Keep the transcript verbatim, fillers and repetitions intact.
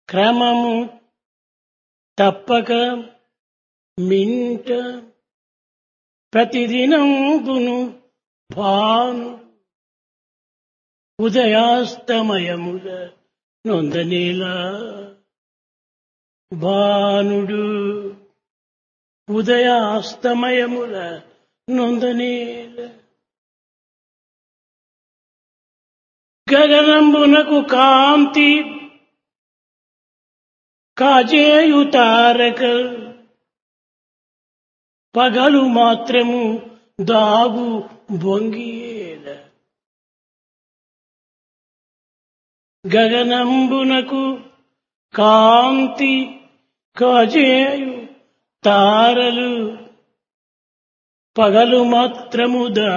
క్రమము తప్పక మింట ప్రతిదినంబును భాను ఉదయాస్తమయముల నొందనేలా భానుడు ఉదయాస్తమయముల నొందనేల గగనంబునకు కాంతి కాజేయు తారక పగలు మాత్రము దాగు బొంగియేల గగనంబునకు కాంతి కాజేయు తారలు పగలు మాత్రము దా